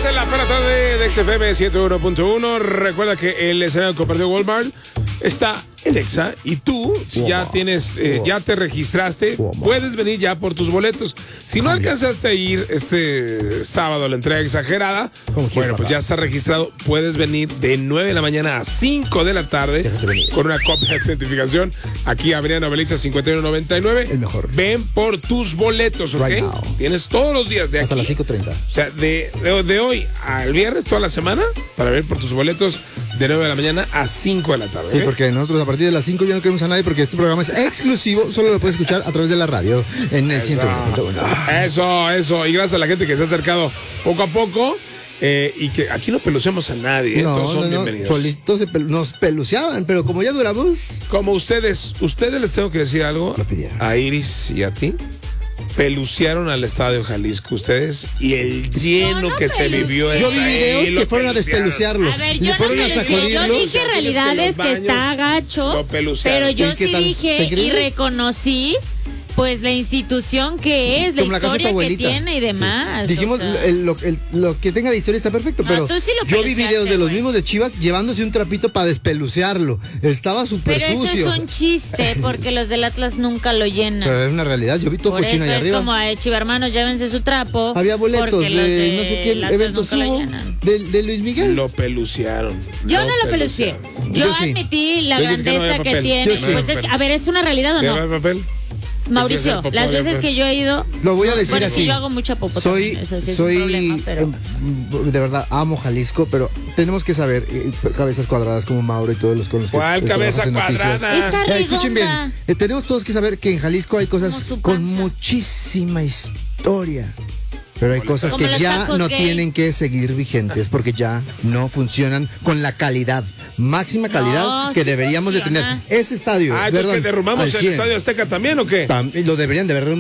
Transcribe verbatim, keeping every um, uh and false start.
Estás en la pelota de, de X F M ciento uno punto uno. Recuerda que el escenario compartido Walmart está en Exa y tú, si ya tienes, eh, ya te registraste, puedes venir ya por tus boletos. Si no alcanzaste a ir este sábado a la entrega exagerada, bueno, pues ya está registrado. Puedes venir de nueve de la mañana a cinco de la tarde con una copia de identificación. Aquí Adriano Beliza cincuenta y uno noventa y nueve. El mejor. Ven por tus boletos, ¿ok? Right now. Tienes todos los días de aquí. Hasta las cinco treinta. O sea, de, de, de hoy al viernes, toda la semana, para ver por tus boletos de nueve de la mañana a cinco de la tarde. ¿eh? Sí, porque nosotros a partir de las cinco ya no queremos a nadie porque este programa es exclusivo, solo lo puedes escuchar a través de la radio en el ciento uno punto uno. Eso, eso. Y gracias a la gente que se ha acercado poco a poco. Eh, y que aquí no peluceamos a nadie, ¿eh? No, Todos son no, no, bienvenidos. solitos se pel- nos peluceaban, pero como ya duramos, Como ustedes, ustedes les tengo que decir algo Lo pidieron. a Iris y a ti. Pelucearon al Estadio Jalisco ustedes y el lleno no que se peluceé. vivió yo es vi ahí, videos lo que fueron a pelucearon. despelucearlo. A ver, Le yo no fueron a peluceé, yo sacudirlo. dije Los realidades que baños está gacho, lo pelucearon. pero yo ¿Y qué sí tal? ¿Te dije y crees? reconocí pues la institución que es, la Como la casa de tu historia que abuelita. tiene y demás. Dijimos, o sea. el- lo, el- lo que tenga de historia está perfecto, No, pero tú sí lo yo vi peluceaste, videos de los güey. mismos de Chivas llevándose un trapito para despelucearlo. Estaba súper Pero eso sucio. es un chiste, porque los del Atlas nunca lo llenan. Pero es una realidad, yo vi todo Por cochino eso ahí es arriba. como, eh, chivermanos, llévense su trapo. Había boletos porque los de no sé qué del Atlas eventos nunca lo hubo llenan. de, de Luis Miguel. Lo pelucearon. Yo no lo pelucié. pelucearon. Yo, Yo sí. admití la Yo dije que no grandeza había que, papel. tiene. Yo sí. Pues es que, a ver, ¿es una realidad o ¿Te no? va el papel? Mauricio, Popó, las ya, veces pues. que yo he ido. Lo voy a decir bueno, así. sí, yo hago mucha popó Soy, también, eso sí es soy, un problema, pero. em, de verdad, amo Jalisco, pero tenemos que saber, eh, cabezas cuadradas como Mauro y todos los con los que ¿Cuál eh, cabeza trabajas en noticias. cuadrada? Está Eh, escuchen bien, redonda. eh, tenemos todos que saber que en Jalisco hay cosas Como su con panza. muchísima historia. Pero hay cosas Como que los ya tacos no gay. tienen que seguir vigentes porque ya no funcionan con la calidad, máxima calidad No, que sí deberíamos funciona. de tener. Ese estadio, Ah, entonces perdón, que derrumbamos al el cien. Estadio Azteca también, ¿o qué? Tam- Lo deberían de haber